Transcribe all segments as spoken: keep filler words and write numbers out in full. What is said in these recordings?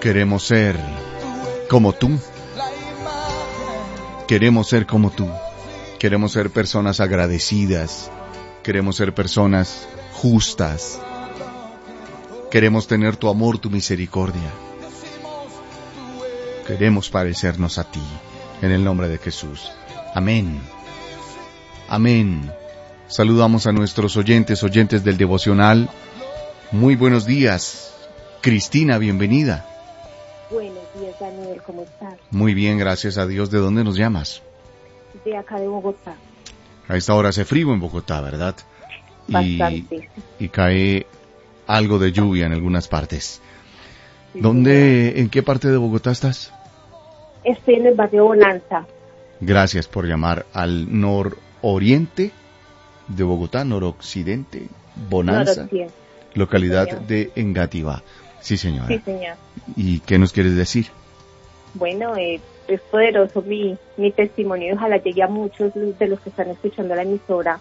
Queremos ser como tú. Queremos ser como tú. Queremos ser personas agradecidas. Queremos ser personas justas. Queremos tener tu amor, tu misericordia. Queremos parecernos a ti. En el nombre de Jesús. Amén. Amén. Saludamos a nuestros oyentes, oyentes del devocional. Muy buenos días. Cristina, bienvenida. Buenos días, Daniel, ¿cómo estás? Muy bien, gracias a Dios. ¿De dónde nos llamas? De acá de Bogotá. A esta hora hace frío en Bogotá, ¿verdad? Bastante. Y, y cae algo de lluvia en algunas partes. Sí, ¿Dónde, señor. ¿En qué parte de Bogotá estás? Estoy en el barrio Bonanza. Gracias por llamar al nororiente de Bogotá, noroccidente, Bonanza, Noroccidente. localidad Sí, de Engativá. Sí, señora. Sí, señor. ¿Y qué nos quieres decir? Bueno, eh, es poderoso mi, mi testimonio y ojalá llegue a muchos de los que están escuchando la emisora.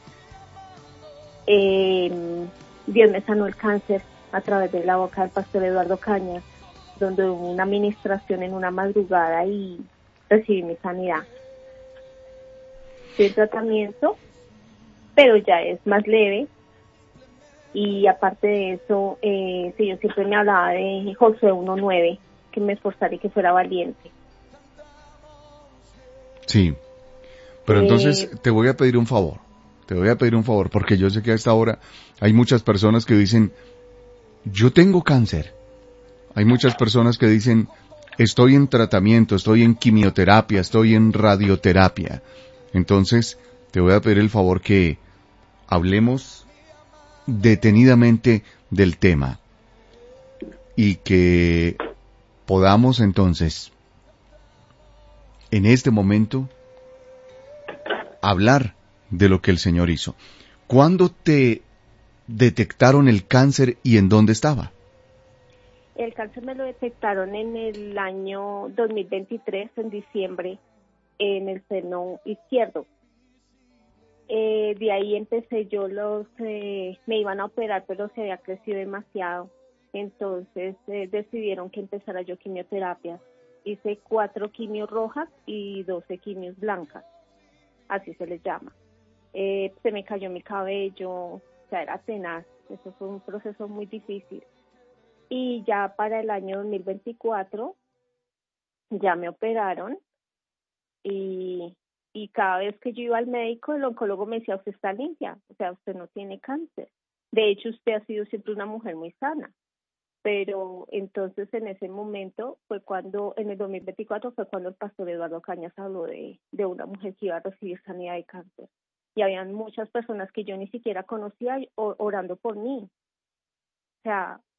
Eh, Dios me sanó el cáncer a través de la boca del pastor Eduardo Cañas, donde hubo una administración en una madrugada y recibí mi sanidad. Estoy en tratamiento, pero ya es más leve. Y aparte de eso, eh, el Señor siempre me hablaba de Josué uno nueve, que me esforzara y que fuera valiente. Sí, pero Eh, entonces te voy a pedir un favor, te voy a pedir un favor, porque yo sé que a esta hora hay muchas personas que dicen, yo tengo cáncer. Hay muchas personas que dicen, estoy en tratamiento, estoy en quimioterapia, estoy en radioterapia. Entonces, te voy a pedir el favor que hablemos detenidamente del tema y que podamos entonces, en este momento, hablar de lo que el Señor hizo. ¿Cuándo te detectaron el cáncer y en dónde estaba? el cáncer me lo detectaron en el año dos mil veintitrés, en diciembre, en el seno izquierdo. Eh, de ahí empecé yo los, eh, me iban a operar, pero se había crecido demasiado. Entonces eh, decidieron que empezara yo quimioterapia. Hice cuatro quimios rojas y doce quimios blancas, así se les llama. Eh, se me cayó mi cabello, o sea, era tenaz. Eso fue un proceso muy difícil. Y ya para el año dos mil veinticuatro ya me operaron y, y cada vez que yo iba al médico, el oncólogo me decía, usted está limpia, o sea, usted no tiene cáncer. De hecho, usted ha sido siempre una mujer muy sana. Pero entonces en ese momento fue cuando, en el dos mil veinticuatro fue cuando el pastor Eduardo Cañas habló de, de una mujer que iba a recibir sanidad de cáncer. Y habían muchas personas que yo ni siquiera conocía orando por mí. O sea,